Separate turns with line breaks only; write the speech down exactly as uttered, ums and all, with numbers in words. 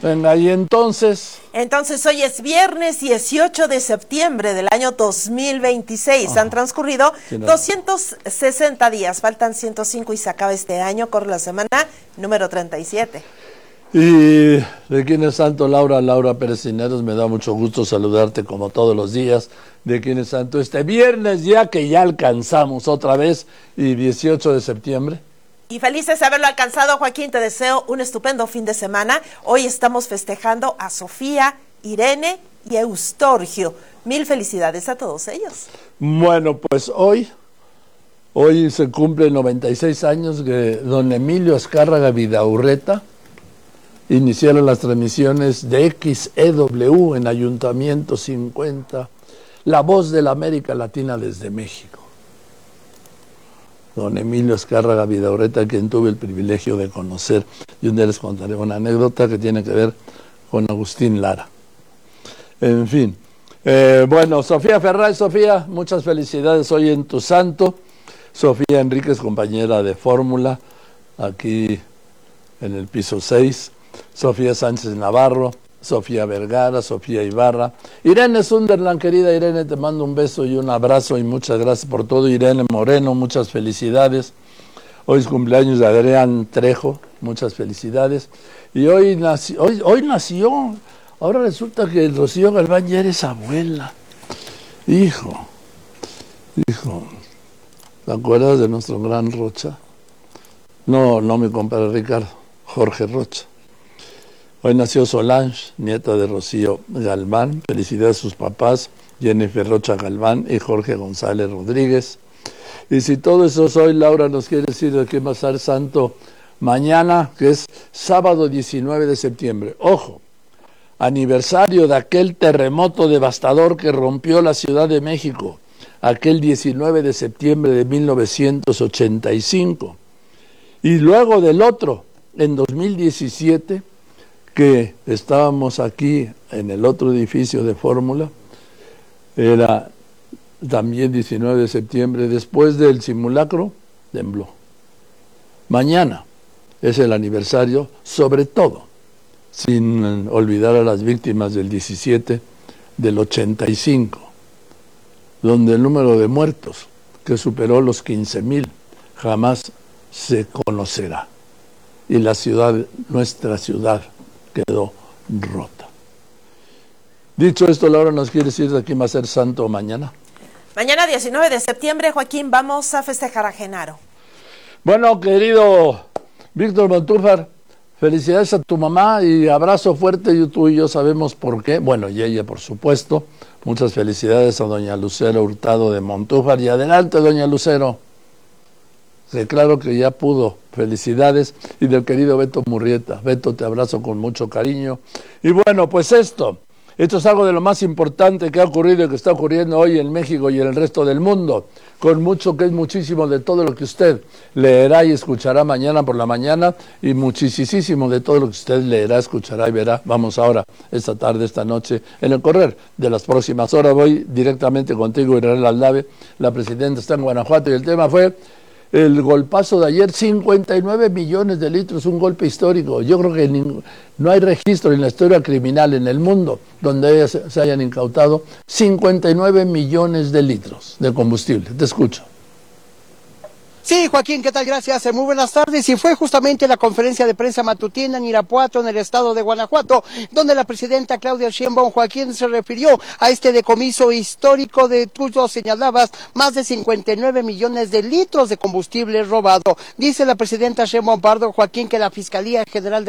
Venga, y entonces...
Entonces hoy es viernes dieciocho de septiembre del año dos mil veintiséis. Oh, Han transcurrido no. doscientos sesenta días, faltan ciento cinco y se acaba este año, corre la semana número treinta y siete.
Y de quién es santo, Laura, Laura Pérez Cineros, me da mucho gusto saludarte como todos los días. De quién es santo este viernes, ya que ya alcanzamos otra vez, y dieciocho de septiembre.
Y felices de haberlo alcanzado, Joaquín, te deseo un estupendo fin de semana. Hoy estamos festejando a Sofía, Irene y Eustorgio. Mil felicidades a todos ellos.
Bueno, pues hoy, hoy se cumplen noventa y seis años que don Emilio Azcárraga Vidaurreta iniciaron las transmisiones de X E W en Ayuntamiento cincuenta, la voz de la América Latina desde México. Don Emilio Azcárraga Vidaurreta, quien tuve el privilegio de conocer, y un día les contaré una anécdota que tiene que ver con Agustín Lara. En fin, eh, bueno, Sofía Ferraz, Sofía, muchas felicidades hoy en tu santo. Sofía Enríquez, compañera de fórmula, aquí en el piso seis. Sofía Sánchez Navarro, Sofía Vergara, Sofía Ibarra, Irene Sunderland, querida Irene, te mando un beso y un abrazo y muchas gracias por todo. Irene Moreno, muchas felicidades. Hoy es cumpleaños de Adrián Trejo, muchas felicidades. Y hoy nació, hoy, hoy nació, ahora resulta que Rocío Galván ya eres abuela. Hijo, hijo, ¿te acuerdas de nuestro gran Rocha? No, no mi compadre Ricardo, Jorge Rocha. Hoy nació Solange, nieta de Rocío Galván. Felicidades a sus papás, Jennifer Rocha Galván y Jorge González Rodríguez. Y si todo eso es hoy, Laura nos quiere decir de qué va a ser santo mañana, que es sábado diecinueve de septiembre. Ojo, aniversario de aquel terremoto devastador que rompió la Ciudad de México, aquel diecinueve de septiembre de mil novecientos ochenta y cinco. Y luego del otro, en dos mil diecisiete, que estábamos aquí en el otro edificio de Fórmula, era también diecinueve de septiembre, después del simulacro, tembló. Mañana es el aniversario, sobre todo, sin olvidar a las víctimas del diecisiete, del ochenta y cinco, donde el número de muertos, que superó los quince mil, jamás se conocerá. Y la ciudad, nuestra ciudad, quedó rota. Dicho esto, Laura, ¿nos quiere decir de quién va a ser santo mañana?
Mañana diecinueve de septiembre, Joaquín, vamos a festejar a Genaro.
Bueno, querido Víctor Montúfar, felicidades a tu mamá y abrazo fuerte, y tú y yo sabemos por qué. Bueno, y ella, por supuesto. Muchas felicidades a doña Lucero Hurtado de Montúfar. Y adelante, doña Lucero. Sí, claro que ya pudo. Felicidades. Y del querido Beto Murrieta. Beto, te abrazo con mucho cariño. Y bueno, pues esto, esto es algo de lo más importante que ha ocurrido y que está ocurriendo hoy en México y en el resto del mundo. Con mucho, que es muchísimo de todo lo que usted leerá y escuchará mañana por la mañana, y muchísimo de todo lo que usted leerá, escuchará y verá. Vamos ahora, esta tarde, esta noche, en el correr de las próximas horas. Voy directamente contigo, Israel Aldave. La presidenta está en Guanajuato y el tema fue el golpazo de ayer, cincuenta y nueve millones de litros, un golpe histórico. Yo creo que no hay registro en la historia criminal en el mundo donde se hayan incautado cincuenta y nueve millones de litros de combustible. Te escucho.
Sí, Joaquín, ¿qué tal? Gracias. Muy buenas tardes. Y fue justamente la conferencia de prensa matutina en Irapuato, en el estado de Guanajuato, donde la presidenta Claudia Sheinbaum, Joaquín, se refirió a este decomiso histórico de, tú lo señalabas, más de cincuenta y nueve millones de litros de combustible robado. Dice la presidenta Sheinbaum Pardo, Joaquín, que la Fiscalía General de